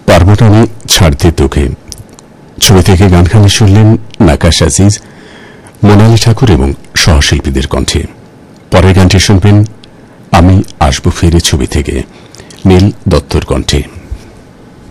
পারবো না ছাড় দে তোকে ছবি থেকে গানখানি শুনলেন নাকাশ আজিজ, মোনালি ঠাকুর এবং সহশিল্পীদের কণ্ঠে। পরের গানটি শুনবেন আমি আসবো ফিরে ছবি থেকে নীল দত্তর কণ্ঠে।